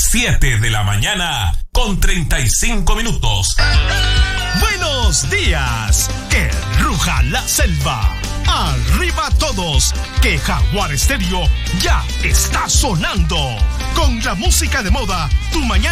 7 de la mañana con 35 minutos. Buenos días, que ruja la selva. Arriba todos, que Jaguar Estéreo ya está sonando. Con la música de moda, tu mañana